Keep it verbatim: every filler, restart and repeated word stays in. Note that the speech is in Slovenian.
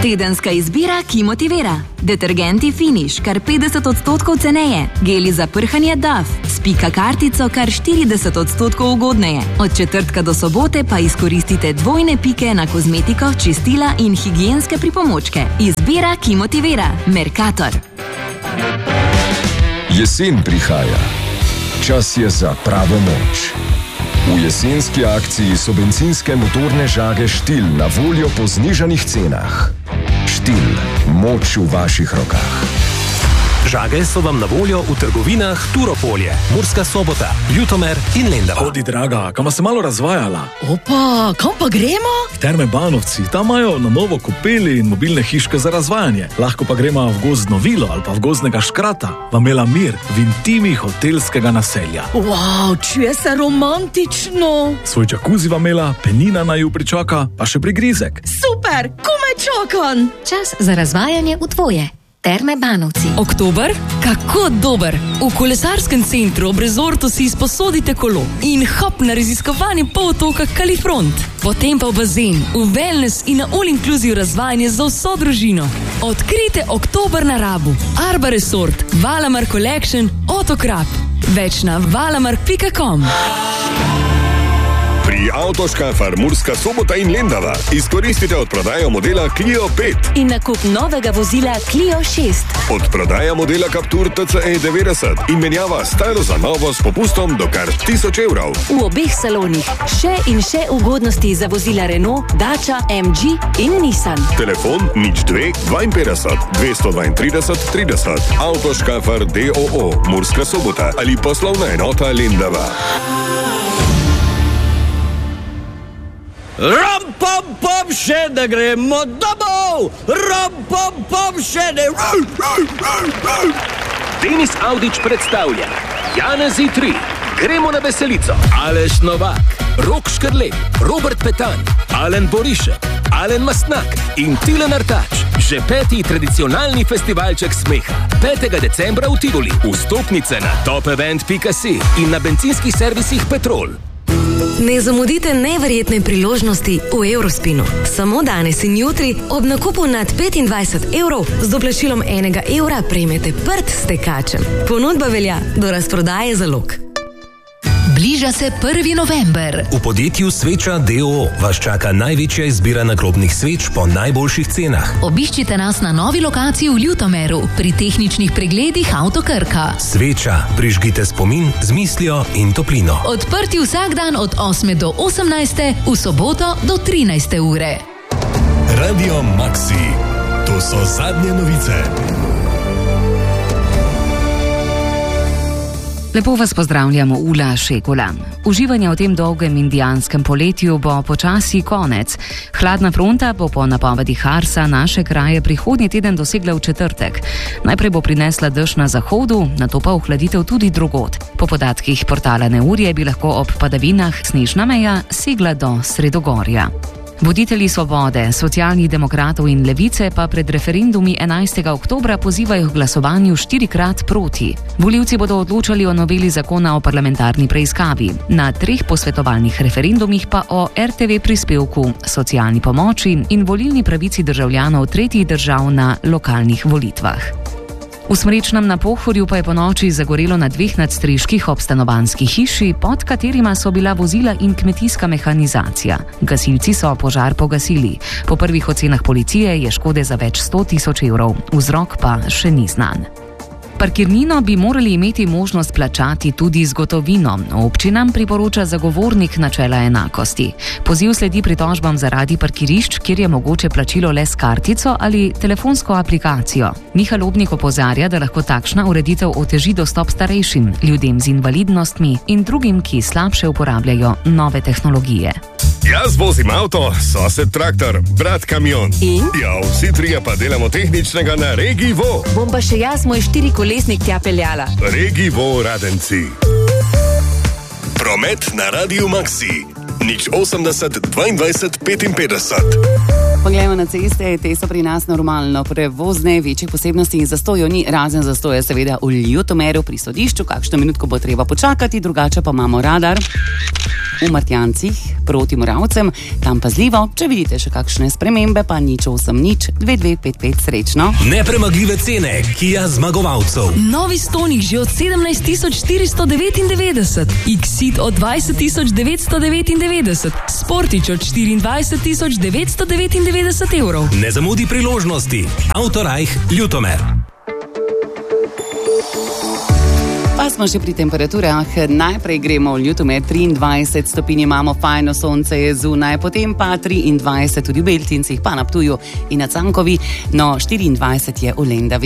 Tedenska izbira, ki motivira. Detergenti Finish, kar petdeset odstotkov ceneje. Geli za prhanje Dove, s pika kartico kar štirideset odstotkov ugodneje. Od četrtka do sobote pa izkoristite dvojne pike na kozmetiko, čistila in higienske pripomočke. Izbira, ki motivira. Mercator. Jesen prihaja. Čas je za pravo moč. V jesenski akciji so bencinske motorne žage Štil na voljo po znižanih cenah. Štil, moč v vaših rokah. Žage so vam na voljo v trgovinah Turopolje, Murska Sobota, Ljutomer in Lendava. Hodi, draga, kam se malo razvajala? Opa, kam pa gremo? V Terme Banovci, tam imajo na novo kopeli in mobilne hiške za razvajanje. Lahko pa gremo v gozdno vilo ali pa v gozdnega škrata, v Mela Mir, v intimi hotelskega naselja. Wow, čuje se romantično. Svoj džakuzi v Mela, penina naj ju pričaka, pa še prigrizek. Super, komaj čakam. Čas za razvajanje v tvoje. Terme Banovci. Oktober? Kako dober! V kolesarskem centru ob rezortu si izposodite kolo in hop na raziskovanje polotoka Kalifront. Potem pa v bazen, v wellness in na all-inclusive razvajanje za vso družino. Odkrite oktober na Rabu. Arba Resort, Valamar Collection, Otokrap. Več na valamar pika com. Pri Avtoškafar Murska Sobota in Lendava izkoristite odprodajo modela Clio pet in nakup novega vozila Clio šest. Odprodaja modela Captur T C E devetdeset in menjava staro za novo s popustom do kar tisoč evrov. V obeh salonih še in še ugodnosti za vozila Renault, Dacia, M G in Nissan. Telefon nič dve dvainpetdeset dvesto dvaintrideset trideset. Avtoškafar D O O Murska Sobota ali poslovna enota Lendava. Rom, pom, pom, še ne gremo domov! Rom, pom, pom, še ne... Denis Audić predstavlja Janezi tri, Gremo na veselico, Aleš Novak, Rok Škrlep, Robert Petan, Alen Borišek, Alen Mastnak in Tilen Artač. Že peti tradicionalni festivalček smeha. petega decembra v Tivoli. Vstopnice na top event pika si in na bencinskih servisih Petrol. Ne zamudite neverjetne priložnosti v Eurospinu. Samo danes in jutri ob nakupu nad petindvajset evrov z doplačilom enega evra prejmete prt s tekačem. Ponudba velja do razprodaje zalog. Bliža se prvi november. V podjetju Sveča D O O vas čaka največja izbira nagrobnih sveč po najboljših cenah. Obiščite nas na novi lokaciji v Ljutomeru pri tehničnih pregledih Avto Krka. Sveča, prižgite spomin z mislijo in toplino. Odprti vsak dan od osme do osemnajste, v soboto do trinajste ure. Radio Maxi. To so zadnje novice. Lepo vas pozdravljamo, Ula Šekula. Uživanje v tem dolgem indijanskem poletju bo počasi konec. Hladna fronta bo po napovedih Arsa naše kraje prihodnji teden dosegla v četrtek. Najprej bo prinesla dež na zahodu, nato pa ohladitev tudi drugod. Po podatkih portala Neurje bi lahko ob padavinah snežna meja segla do Sredogorja. Voditelji Svobode, Socialnih demokratov in Levice pa pred referendumi enajstega oktobra pozivajo k glasovanju štirikrat proti. Volivci bodo odločali o noveli zakona o parlamentarni preiskavi, na treh posvetovalnih referendumih pa o R T V prispevku, socialni pomoči in volilni pravici državljanov tretjih držav na lokalnih volitvah. V Smrečnem na Pohorju pa je ponoči zagorelo na dveh nadstreških ob stanovanjski hiši, pod katerima so bila vozila in kmetijska mehanizacija. Gasilci so požar pogasili. Po prvih ocenah policije je škode za več sto tisoč evrov, vzrok pa še ni znan. Parkirnino bi morali imeti možnost plačati tudi z gotovino. Občinam priporoča zagovornik načela enakosti. Poziv sledi pritožbam zaradi parkirišč, kjer je mogoče plačilo le s kartico ali telefonsko aplikacijo. Miha Lobnik opozarja, da lahko takšna ureditev oteži dostop starejšim, ljudem z invalidnostmi in drugim, ki slabše uporabljajo nove tehnologije. Jaz vozim avto, sosed traktor, brat kamion. In? Ja, vsi trije pa delamo tehničnega na Regivo. Bom pa še jaz moj štirikolesnik tja peljala. Regivo Radenci. Promet na Radio Maxi. nič osemdeset dvaindvajset petinpetdeset. Poglejmo na ceste, te so pri nas normalno prevozne, večjih posebnosti in zastojev ni, razen zastoje seveda v Ljutomeru pri sodišču, kakšno minutko bo treba počakati, drugače pa imamo radar. v Martjancih proti Moravcem, tam pazljivo, če vidite še kakšne spremembe, pa nič osem nič dve dve pet pet srečno. Nepremagljive cene Kia zmagovalcev. Novi Stonic že od sedemnajst tisoč štiristo devetindevetdeset, Exit od dvajset tisoč devetsto devetindevetdeset, Sportič od štiriindvajset tisoč devetsto devetindevetdeset evrov. Ne zamudi priložnosti. Autorajh Ljutomer. Pa smo še pri temperaturah. Najprej gremo v Ljutomer, triindvajset stopinj imamo, fajno sonce je zunaj, potem pa triindvajset tudi v Beltincih, pa na Ptuju in na Cankovi, no štiriindvajset je v Lendavi.